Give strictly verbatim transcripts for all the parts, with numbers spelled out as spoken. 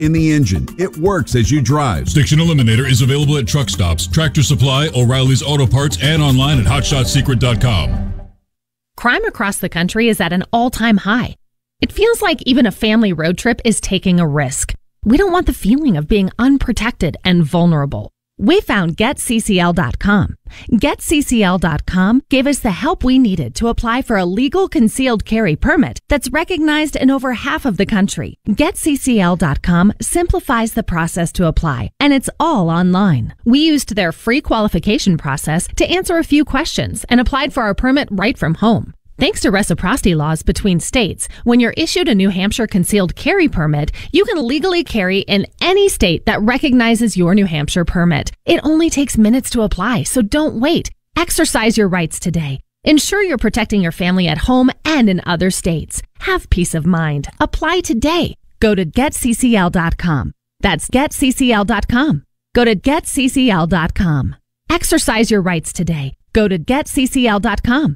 in the engine. It works as you drive. Stiction Eliminator is available at truck stops, Tractor Supply, O'Reilly's Auto Parts, and online at hot shot secret dot com. Crime across the country is at an all-time high. It feels like even a family road trip is taking a risk. We don't want the feeling of being unprotected and vulnerable. We found Get C C L dot com. Get C C L dot com gave us the help we needed to apply for a legal concealed carry permit that's recognized in over half of the country. Get C C L dot com simplifies the process to apply, and it's all online. We used their free qualification process to answer a few questions and applied for our permit right from home. Thanks to reciprocity laws between states, when you're issued a New Hampshire concealed carry permit, you can legally carry in any state that recognizes your New Hampshire permit. It only takes minutes to apply, so don't wait. Exercise your rights today. Ensure you're protecting your family at home and in other states. Have peace of mind. Apply today. Go to Get C C L dot com. That's Get C C L dot com. Go to Get C C L dot com. Exercise your rights today. Go to Get C C L dot com.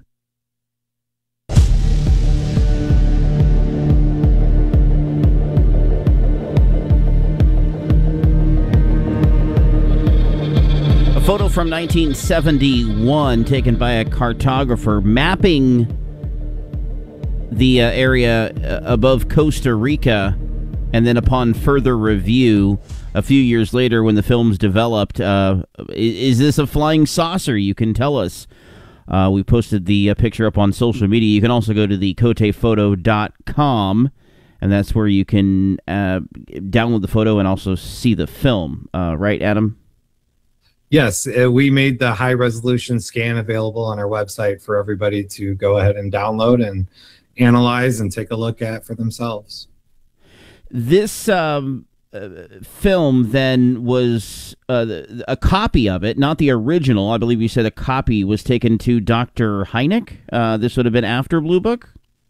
Photo from nineteen seventy-one taken by a cartographer mapping the uh, area uh, above Costa Rica, and then upon further review a few years later when the film's developed, uh, is, is this a flying saucer? You can tell us. Uh, we posted the uh, picture up on social media. You can also go to the cote photo dot com, and that's where you can uh, download the photo and also see the film. Uh, right, Adam? Yes, uh, we made the high-resolution scan available on our website for everybody to go ahead and download and analyze and take a look at for themselves. This um, uh, film then was uh, a copy of it, not the original. I believe you said a copy was taken to Doctor Hynek. Uh, this would have been after Blue Book?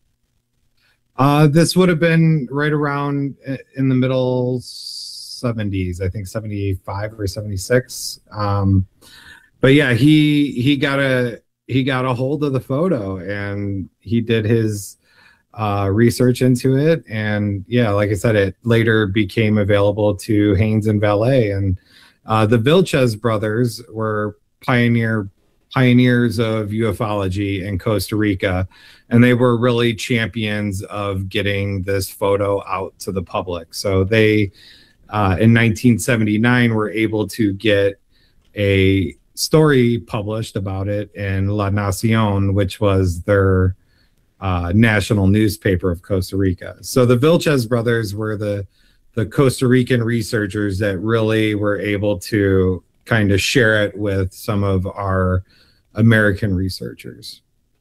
Uh, this would have been right around in the middle seventies, I think seventy-five or seventy-six. Um, but yeah, he he got a he got a hold of the photo and he did his uh, research into it. And yeah, like I said, it later became available to Haynes and Valet. And uh, the Vilches brothers were pioneer pioneers of ufology in Costa Rica, and they were really champions of getting this photo out to the public. So they Uh, in nineteen seventy-nine, we're able to get a story published about it in La Nacion, which was their uh, national newspaper of Costa Rica. So the Vilches brothers were the the Costa Rican researchers that really were able to kind of share it with some of our American researchers.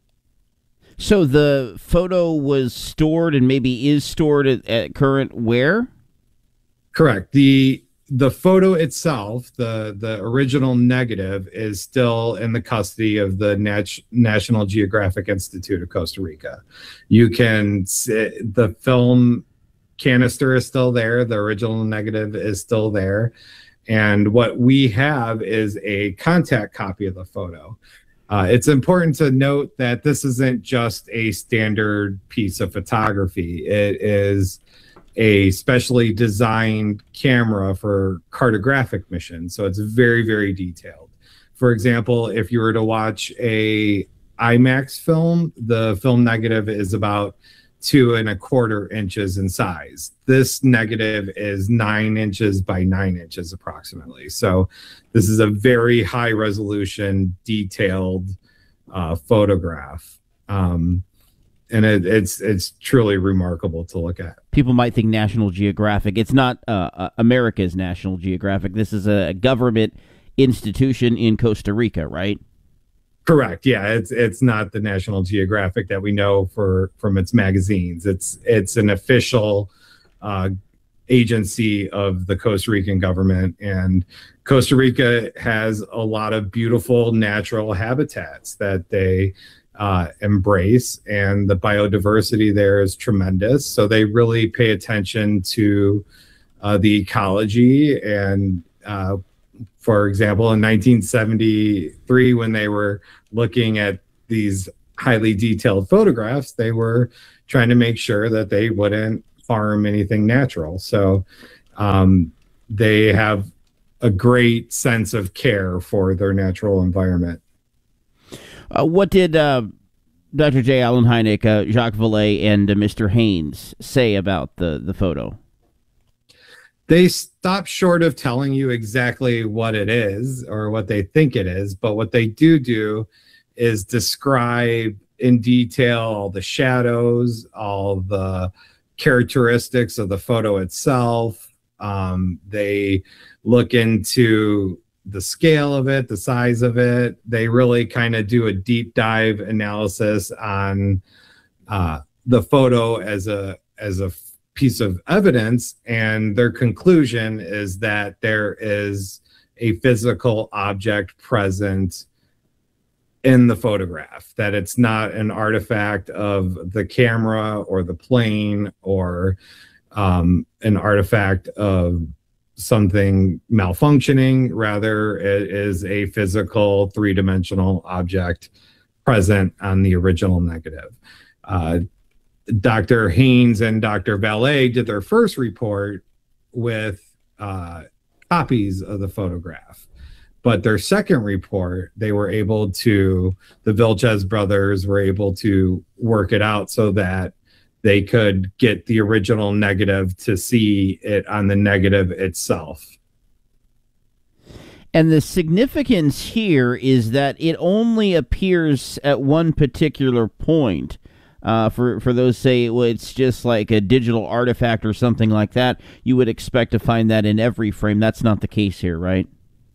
So the photo was stored and maybe is stored at, at current where? Correct. The the photo itself, the the original negative, is still in the custody of the Nat- National Geographic Institute of Costa Rica. You can see, the film canister is still there. The original negative is still there. And what we have is a contact copy of the photo. Uh, it's important to note that this isn't just a standard piece of photography. It is a specially designed camera for cartographic missions. So it's very, very detailed. For example, if you were to watch a IMAX film, the film negative is about two and a quarter inches in size. This negative is nine inches by nine inches approximately. So this is a very high resolution, detailed uh, photograph. Um, And it, it's it's truly remarkable to look at. People might think National Geographic. It's not uh, uh, America's National Geographic. This is a government institution in Costa Rica, right? Correct. Yeah, it's it's not the National Geographic that we know for from its magazines. It's it's an official uh, agency of the Costa Rican government, and Costa Rica has a lot of beautiful natural habitats that they uh, embrace, and the biodiversity there is tremendous. So they really pay attention to uh, the ecology. And uh, for example, in nineteen seventy-three, when they were looking at these highly detailed photographs, they were trying to make sure that they wouldn't harm anything natural. So Um, they have a great sense of care for their natural environment. Uh, what did uh, Doctor J. Allen Hynek, uh, Jacques Vallée, and uh, Mister Haynes say about the, the photo? They stop short of telling you exactly what it is or what they think it is, but what they do do is describe in detail all the shadows, all the characteristics of the photo itself. Um, they look into the scale of it, the size of it. They really kind of do a deep dive analysis on uh, the photo as a as a piece of evidence, and their conclusion is that there is a physical object present in the photograph, that it's not an artifact of the camera or the plane or um, an artifact of something malfunctioning. Rather, it is a physical three-dimensional object present on the original negative. Uh, Doctor Haynes and Doctor Vallée did their first report with uh, copies of the photograph. But their second report, they were able to, the Vilches brothers were able to work it out so that they could get the original negative to see it on the negative itself. And the significance here is that it only appears at one particular point. Uh, for, for those say, well, it's just like a digital artifact or something like that, you would expect to find that in every frame. That's not the case here, right?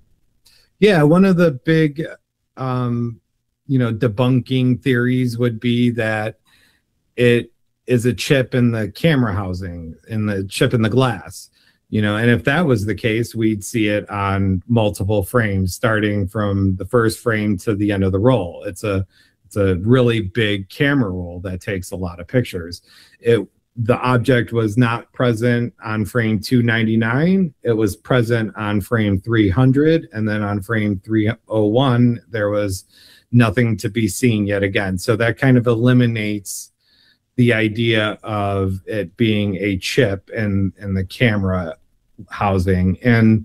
Yeah, one of the big, um, you know, debunking theories would be that it is a chip in the camera housing, in the chip in the glass, you know, and if that was the case, we'd see it on multiple frames, starting from the first frame to the end of the roll. It's a It's a really big camera roll that takes a lot of pictures. It the object was not present on frame two ninety-nine. It was present on frame three hundred, and then on frame three oh one, there was nothing to be seen yet again. So that kind of eliminates the idea of it being a chip in, in the camera housing. And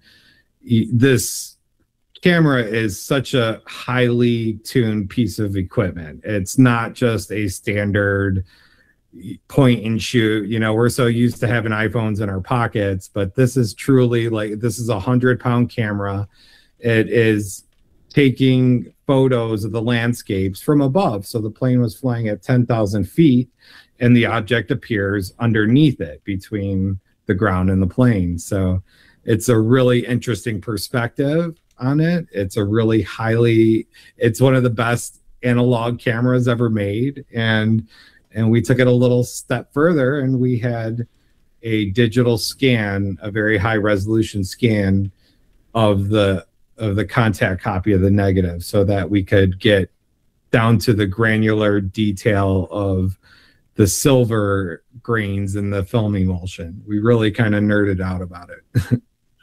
this camera is such a highly tuned piece of equipment. It's not just a standard point and shoot. You know, we're so used to having iPhones in our pockets, but this is truly like, this is a hundred pound camera. It is taking photos of the landscapes from above. So the plane was flying at ten thousand feet and the object appears underneath it between the ground and the plane. So it's a really interesting perspective on it. It's a really highly, it's one of the best analog cameras ever made. And and we took it a little step further and we had a digital scan, a very high resolution scan of the of the contact copy of the negative, so that we could get down to the granular detail of the silver grains in the film emulsion. We really kind of nerded out about it.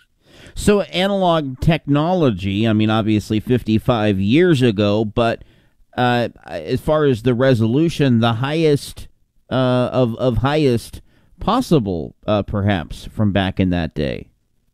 So analog technology, I mean, obviously fifty-five years ago, but uh, as far as the resolution, the highest uh, of, of highest possible, uh, perhaps, from back in that day.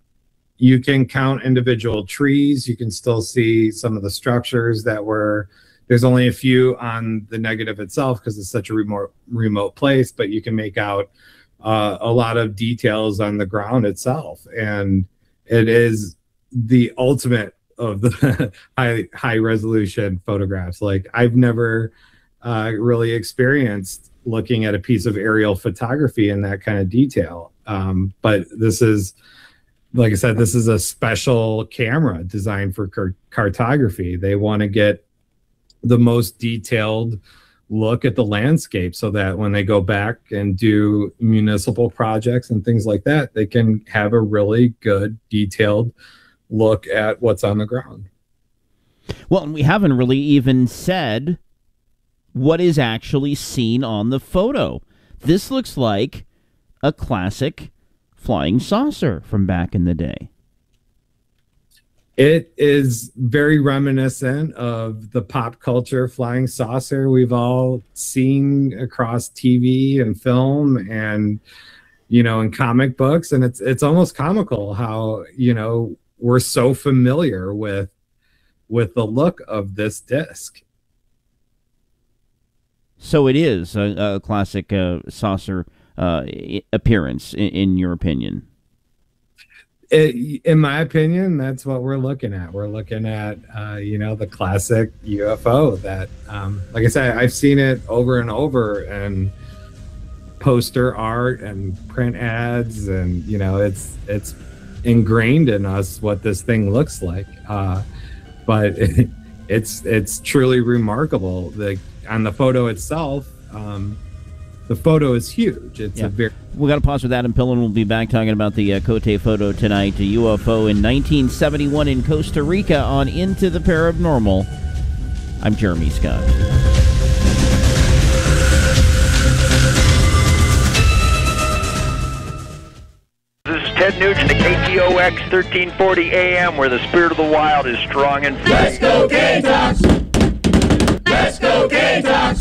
You can count individual trees. You can still see some of the structures that were, there's only a few on the negative itself because it's such a remote, remote place, but you can make out uh, a lot of details on the ground itself. And it is the ultimate of the high high resolution photographs. Like, I've never uh, really experienced looking at a piece of aerial photography in that kind of detail. Um, but this is, like I said, this is a special camera designed for car cartography. They want to get the most detailed look at the landscape so that when they go back and do municipal projects and things like that, they can have a really good detailed look at what's on the ground. Well, and we haven't really even said what is actually seen on the photo. This looks like a classic flying saucer from back in the day. It is very reminiscent of the pop culture flying saucer we've all seen across T V and film. And you know, in comic books, and it's it's almost comical how, you know, we're so familiar with with the look of this disc. So it is a, a classic uh, saucer uh, appearance, in, in your opinion? It, in my opinion, that's what we're looking at. We're looking at, uh, you know, the classic U F O that, um, like I said, I've seen it over and over, and poster art and print ads, and you know, it's it's ingrained in us what this thing looks like. Uh, but it, it's it's truly remarkable. The on the photo itself, um, the photo is huge. It's yeah. a very. We got to pause with Adam Pillen. We'll be back talking about the uh, Cote photo tonight. A U F O in nineteen seventy-one in Costa Rica on Into the Paranormal. I'm Jeremy Scott. This is Ted Nugent at K T O X thirteen forty A M, where the spirit of the wild is strong and free. Let's go Gamecocks! Let's go Gamecocks!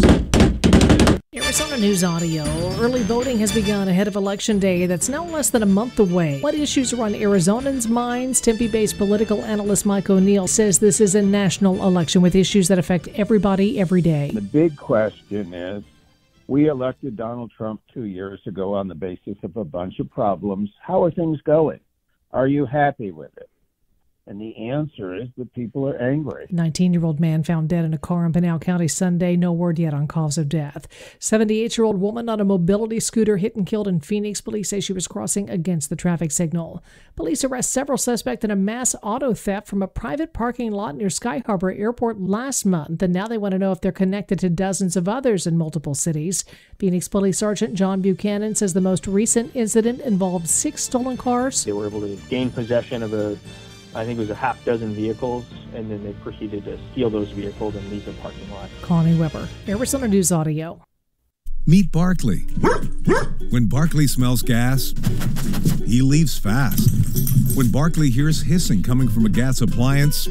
Arizona News Audio. Early voting has begun ahead of Election Day that's now less than a month away. What issues are on Arizonans' minds? Tempe-based political analyst Mike O'Neill says this is a national election with issues that affect everybody every day. The big question is, we elected Donald Trump two years ago on the basis of a bunch of problems. How are things going? Are you happy with it? And the answer is that people are angry. nineteen-year-old man found dead in a car in Pinal County Sunday. No word yet on cause of death. seventy-eight-year-old woman on a mobility scooter hit and killed in Phoenix. Police say she was crossing against the traffic signal. Police arrest several suspects in a mass auto theft from a private parking lot near Sky Harbor Airport last month. And now they want to know if they're connected to dozens of others in multiple cities. Phoenix Police Sergeant John Buchanan says the most recent incident involved six stolen cars. They were able to gain possession of a I think it was a half dozen vehicles, and then they proceeded to steal those vehicles and leave the parking lot. Connie Weber, Arizona News Audio. Meet Barkley. When Barkley smells gas, he leaves fast. When Barkley hears hissing coming from a gas appliance,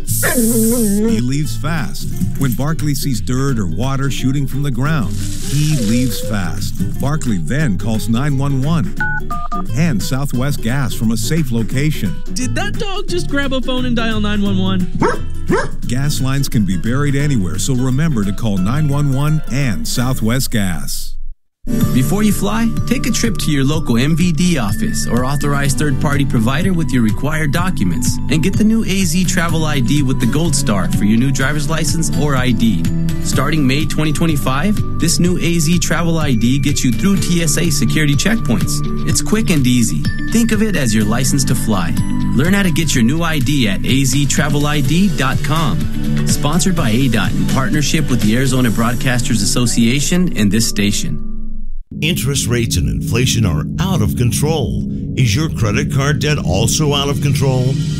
he leaves fast. When Barkley sees dirt or water shooting from the ground, he leaves fast. Barkley then calls nine one one and Southwest Gas from a safe location. Did that dog just grab a phone and dial nine one one? Gas lines can be buried anywhere, so remember to call nine one one and Southwest Gas. Before you fly, take a trip to your local M V D office or authorized third-party provider with your required documents and get the new A Z Travel I D with the Gold Star for your new driver's license or I D. Starting May twenty twenty-five, this new A Z Travel I D gets you through T S A security checkpoints. It's quick and easy. Think of it as your license to fly. Learn how to get your new I D at A Z travel I D dot com. Sponsored by A D O T in partnership with the Arizona Broadcasters Association and this station. Interest rates and inflation are out of control. Is your credit card debt also out of control?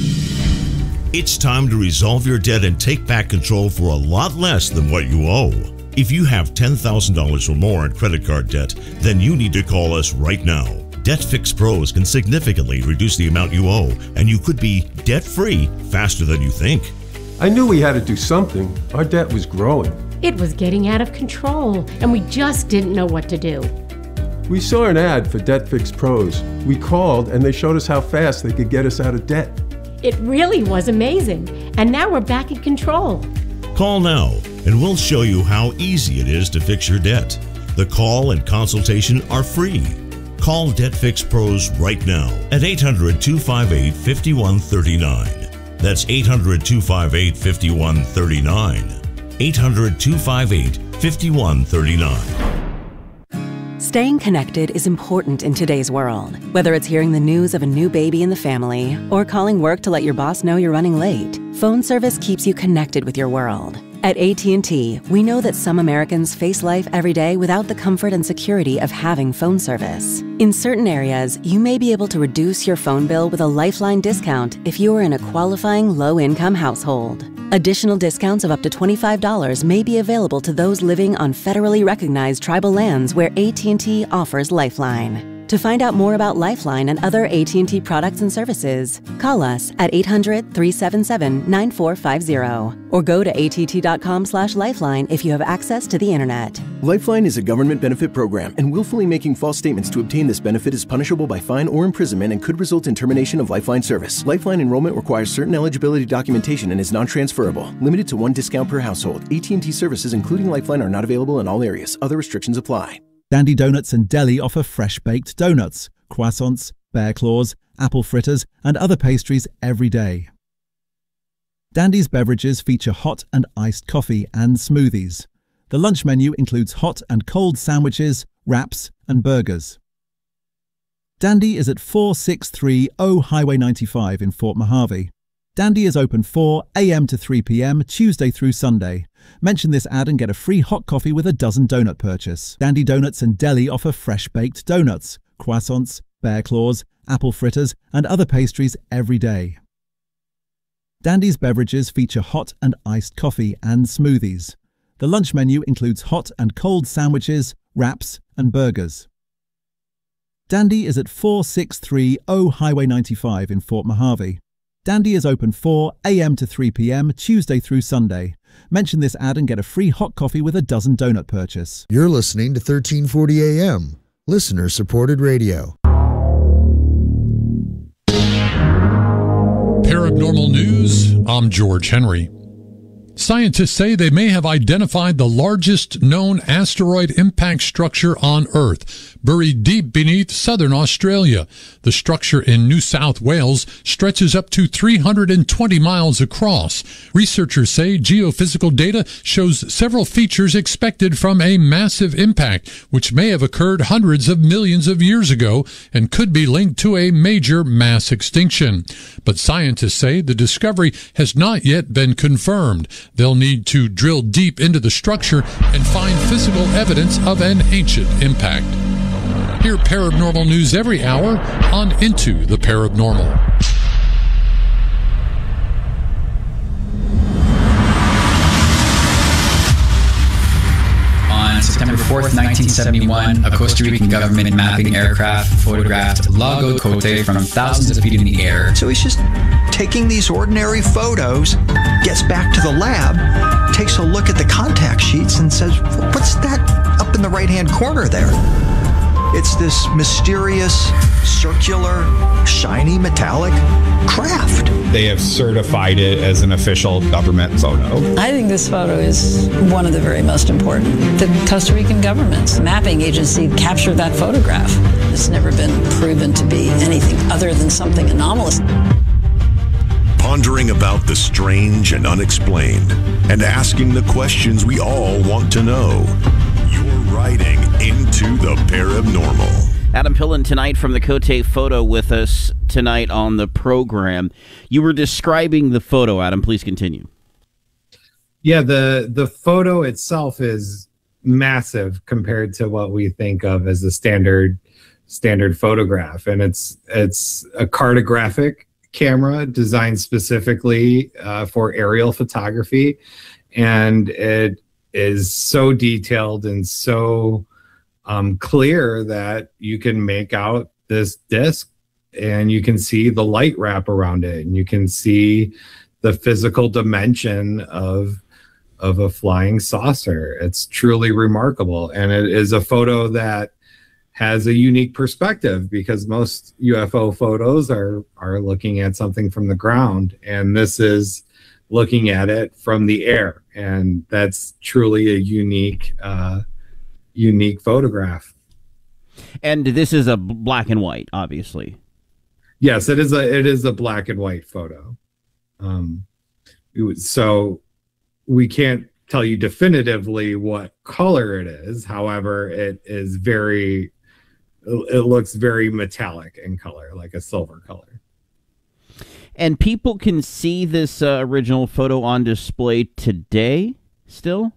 It's time to resolve your debt and take back control for a lot less than what you owe. If you have ten thousand dollars or more in credit card debt, then you need to call us right now. Debt Fix Pros can significantly reduce the amount you owe, and you could be debt-free faster than you think. I knew we had to do something. Our debt was growing. It was getting out of control, and we just didn't know what to do. We saw an ad for Debt Fix Pros. We called, and they showed us how fast they could get us out of debt. It really was amazing, and now we're back in control. Call now, and we'll show you how easy it is to fix your debt. The call and consultation are free. Call Debt Fix Pros right now at eight hundred, two five eight, five one three nine. That's eight hundred, two five eight, five one three nine. eight hundred, two five eight, five one three nine. Staying connected is important in today's world. Whether it's hearing the news of a new baby in the family or calling work to let your boss know you're running late, phone service keeps you connected with your world. At A T and T, we know that some Americans face life every day without the comfort and security of having phone service. In certain areas, you may be able to reduce your phone bill with a Lifeline discount if you are in a qualifying low-income household. Additional discounts of up to twenty-five dollars may be available to those living on federally recognized tribal lands where A T and T offers Lifeline. To find out more about Lifeline and other A T and T products and services, call us at eight hundred, three seven seven, nine four five zero or go to A T T dot com slash lifeline if you have access to the internet. Lifeline is a government benefit program, and willfully making false statements to obtain this benefit is punishable by fine or imprisonment and could result in termination of Lifeline service. Lifeline enrollment requires certain eligibility documentation and is non-transferable. Limited to one discount per household. A T and T services, including Lifeline, are not available in all areas. Other restrictions apply. Dandy Donuts and Deli offer fresh-baked donuts, croissants, bear claws, apple fritters, and other pastries every day. Dandy's beverages feature hot and iced coffee and smoothies. The lunch menu includes hot and cold sandwiches, wraps, and burgers. Dandy is at four six three zero Highway ninety-five in Fort Mojave. Dandy is open four a m to three p m Tuesday through Sunday. Mention this ad and get a free hot coffee with a dozen donut purchase. Dandy Donuts and Deli offer fresh-baked donuts, croissants, bear claws, apple fritters, and other pastries every day. Dandy's beverages feature hot and iced coffee and smoothies. The lunch menu includes hot and cold sandwiches, wraps, and burgers. Dandy is at four six three zero Highway ninety-five in Fort Mojave. Dandy is open four a m to three p m Tuesday through Sunday. Mention this ad and get a free hot coffee with a dozen donut purchase. You're listening to thirteen forty A M, listener-supported radio. Paranormal News, I'm George Henry. Scientists say they may have identified the largest known asteroid impact structure on Earth, buried deep beneath southern Australia. The structure in New South Wales stretches up to three hundred twenty miles across. Researchers say geophysical data shows several features expected from a massive impact, which may have occurred hundreds of millions of years ago and could be linked to a major mass extinction. But scientists say the discovery has not yet been confirmed. They'll need to drill deep into the structure and find physical evidence of an ancient impact. Hear paranormal news every hour on Into the Paranormal. On September fourth, nineteen seventy-one, a Costa Rican government mapping aircraft photographed Lago Cote from thousands of feet in the air. So he's just taking these ordinary photos, gets back to the lab, takes a look at the contact sheets and says, what's that up in the right-hand corner there? It's this mysterious, circular, shiny, metallic craft. They have certified it as an official government photo. I think this photo is one of the very most important. The Costa Rican government's mapping agency captured that photograph. It's never been proven to be anything other than something anomalous. Pondering about the strange and unexplained, and asking the questions we all want to know. You're riding into the paranormal. Adam Pillen tonight from the Cote Photo with us tonight on the program. You were describing the photo, Adam. Please continue. Yeah, the the photo itself is massive compared to what we think of as a standard standard photograph, and it's it's a cartographic camera designed specifically uh, for aerial photography, and it is so detailed and so um, clear that you can make out this disc and you can see the light wrap around it, and you can see the physical dimension of of a flying saucer. It's truly remarkable, and it is a photo that has a unique perspective because most U F O photos are are looking at something from the ground, and this is looking at it from the air, and that's truly a unique uh, unique photograph. And this is a black and white, obviously. Yes, it is a it is a black and white photo. Um, it was, so we can't tell you definitively what color it is. However, it is very it looks very metallic in color, like a silver color. And people can see this uh, original photo on display today still?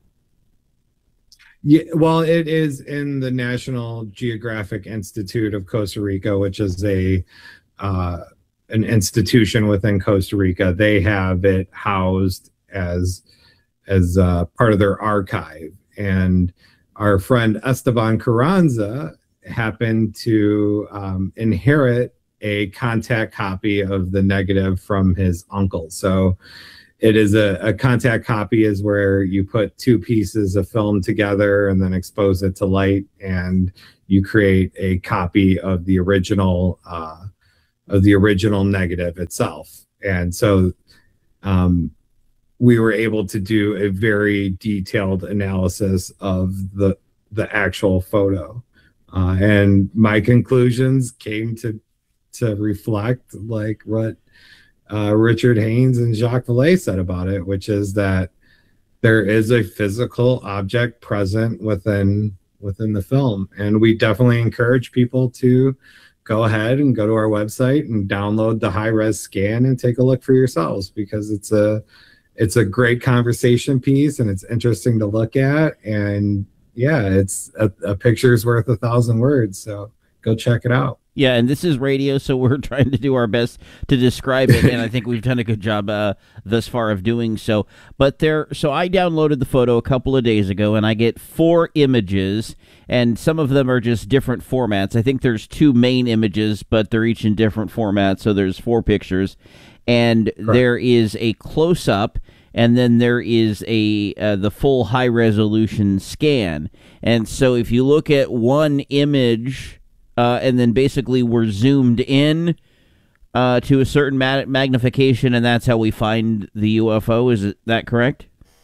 Yeah, well, it is in the National Geographic Institute of Costa Rica, which is a uh, an institution within Costa Rica. They have it housed as as uh, part of their archive. And our friend Esteban Carranza happened to um, inherit a contact copy of the negative from his uncle. So it is a, a contact copy is where you put two pieces of film together and then expose it to light, and you create a copy of the original uh, of the original negative itself. And so um, we were able to do a very detailed analysis of the the actual photo, uh, and my conclusions came to to reflect like what uh, Richard Haynes and Jacques Vallée said about it, which is that there is a physical object present within within the film. And we definitely encourage people to go ahead and go to our website and download the high-res scan and take a look for yourselves, because it's a it's a great conversation piece and it's interesting to look at. And yeah, it's a, a picture's worth a thousand words. So go check it out. Yeah, and this is radio, so we're trying to do our best to describe it, and I think we've done a good job uh, thus far of doing so. But there, so I downloaded the photo a couple of days ago, and I get four images, and some of them are just different formats. I think there's two main images, but they're each in different formats, so there's four pictures. And Correct. There is a close-up, and then there is a uh, the full high-resolution scan. And so if you look at one image... Uh, and then basically we're zoomed in uh, to a certain ma- magnification, and that's how we find the U F O. Is it, that correct?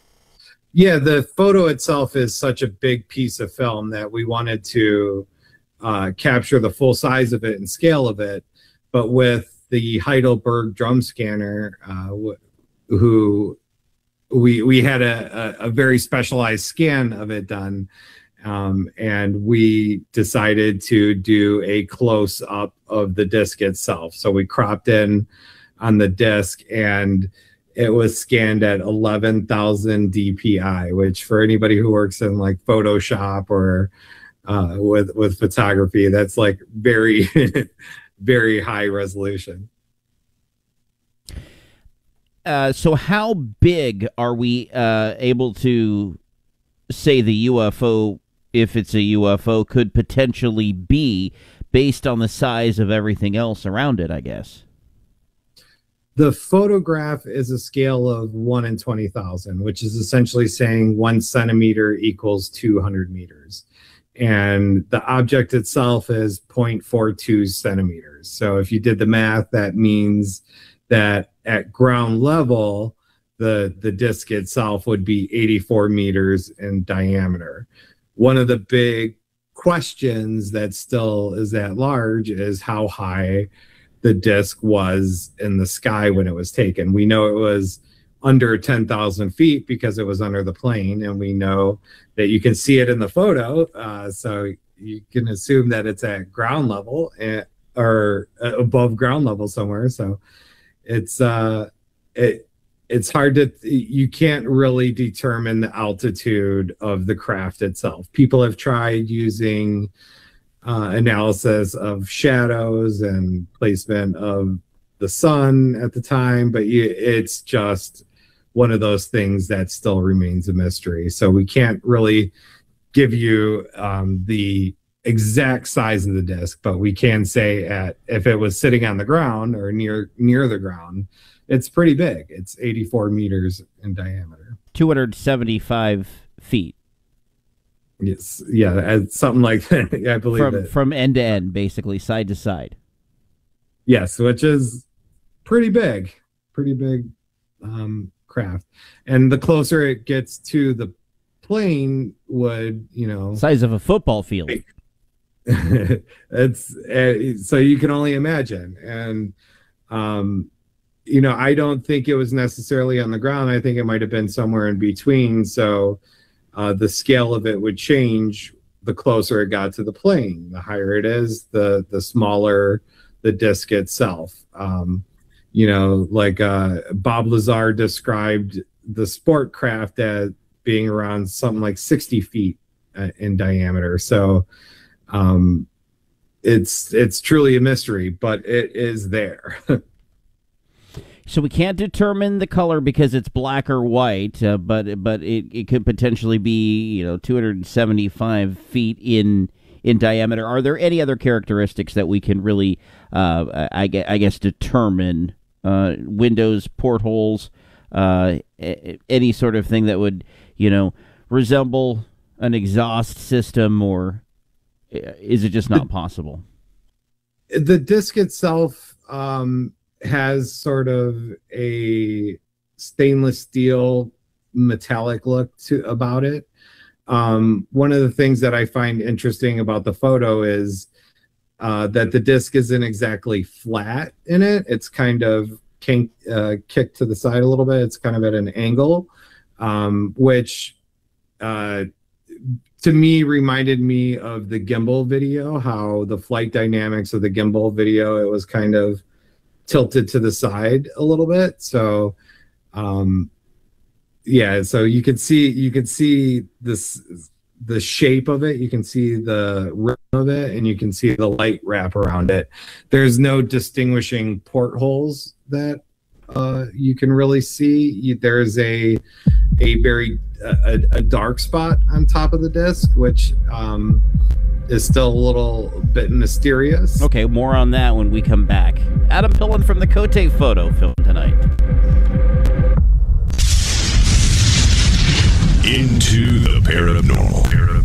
Yeah, the photo itself is such a big piece of film that we wanted to uh, capture the full size of it and scale of it. But with the Heidelberg drum scanner, uh, who we we had a, a, a very specialized scan of it done. Um, and we decided to do a close-up of the disc itself. So we cropped in on the disc, and it was scanned at eleven thousand D P I, which for anybody who works in like Photoshop or uh, with with photography, that's like very, very high resolution. Uh, so how big are we uh, able to say the U F O, if it's a U F O, could potentially be based on the size of everything else around it, I guess? The photograph is a scale of one in twenty thousand, which is essentially saying one centimeter equals two hundred meters. And the object itself is zero point four two centimeters. So if you did the math, that means that at ground level, the, the disc itself would be eighty-four meters in diameter. One of the big questions that still is at large is how high the disc was in the sky when it was taken. We know it was under ten thousand feet because it was under the plane, and we know that you can see it in the photo. Uh, so you can assume that it's at ground level at, or above ground level somewhere. So it's uh, it. It's hard to, you can't really determine the altitude of the craft itself. People have tried using uh, analysis of shadows and placement of the sun at the time, but you, it's just one of those things that still remains a mystery. So we can't really give you um, the exact size of the disc, but we can say at if it was sitting on the ground or near near the ground, it's pretty big. It's eighty-four meters in diameter. two hundred seventy-five feet. Yes, yeah, something like that. I believe from, it. From end to end, basically, side to side. Yes, which is pretty big. Pretty big um, craft. And the closer it gets to the plane would, you know... Size of a football field. It's uh, so you can only imagine. And... um you know, I don't think it was necessarily on the ground. I think it might have been somewhere in between. So uh, the scale of it would change the closer it got to the plane. The higher it is, the the smaller the disc itself. Um, you know, like uh, Bob Lazar described the sport craft as being around something like sixty feet uh, in diameter. So um, it's it's truly a mystery, but it is there. So we can't determine the color because it's black or white, uh, but but it, it could potentially be, you know, two hundred seventy-five feet in in diameter. Are there any other characteristics that we can really, uh, I, guess, I guess, determine? Uh, windows, portholes, uh, any sort of thing that would, you know, resemble an exhaust system, or is it just not possible? The disc itself um, has sort of a stainless steel metallic look to about it. Um, one of the things that I find interesting about the photo is uh, that the disc isn't exactly flat in it. It's kind of kink, uh, kicked to the side a little bit. It's kind of at an angle, um, which uh, to me reminded me of the gimbal video, how the flight dynamics of the gimbal video, it was kind of tilted to the side a little bit. So um, yeah, so you could see, you could see this, the shape of it, you can see the rim of it, and you can see the light wrap around it. There's no distinguishing portholes that uh, you can really see. You, there's a a very a, a dark spot on top of the disc, which um, is still a little bit mysterious. Okay, more on that when we come back. Adam Pillen from the Cote Photo film tonight. Into the paranormal.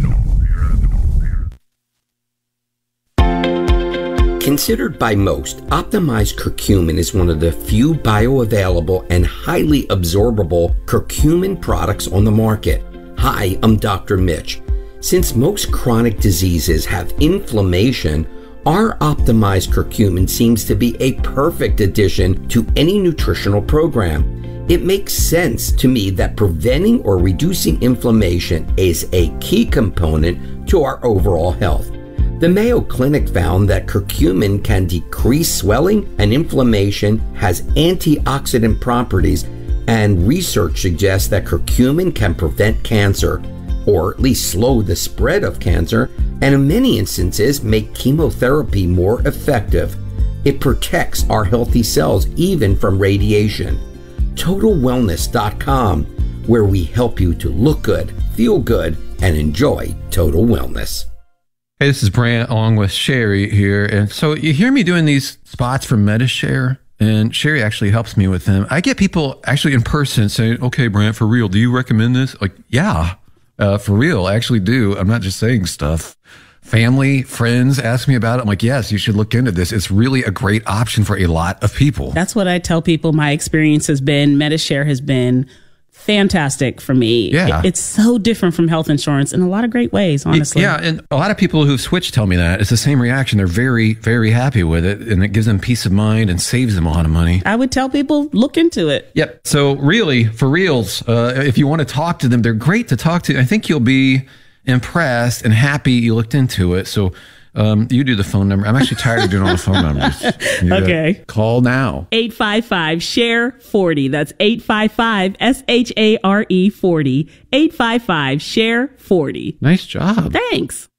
Considered by most, optimized curcumin is one of the few bioavailable and highly absorbable curcumin products on the market. Hi, I'm Doctor Mitch. Since most chronic diseases have inflammation, our optimized curcumin seems to be a perfect addition to any nutritional program. It makes sense to me that preventing or reducing inflammation is a key component to our overall health. The Mayo Clinic found that curcumin can decrease swelling and inflammation, has antioxidant properties, and research suggests that curcumin can prevent cancer, or at least slow the spread of cancer, and in many instances make chemotherapy more effective. It protects our healthy cells even from radiation. Total Wellness dot com, where we help you to look good, feel good, and enjoy total wellness. Hey, this is Brant along with Sherry here. And so you hear me doing these spots for Medi-Share, and Sherry actually helps me with them. I get people actually in person saying, okay, Brant, for real, do you recommend this? Like, yeah, uh, for real, I actually do. I'm not just saying stuff. Family, friends ask me about it. I'm like, yes, you should look into this. It's really a great option for a lot of people. That's what I tell people my experience has been. Medi-Share has been fantastic for me. Yeah. It, it's so different from health insurance in a lot of great ways, honestly. Yeah, and a lot of people who've switched tell me that. It's the same reaction. They're very, very happy with it, and it gives them peace of mind and saves them a lot of money. I would tell people, look into it. Yep. So really, for reals, uh, if you want to talk to them, they're great to talk to. I think you'll be impressed and happy you looked into it. So um, you do the phone number. I'm actually tired of doing all the phone numbers. You Okay. Call now. eight five five, S H A R E, forty. That's eight five five, S H A R E, forty. eight five five, S H A R E, forty. Nice job. Thanks.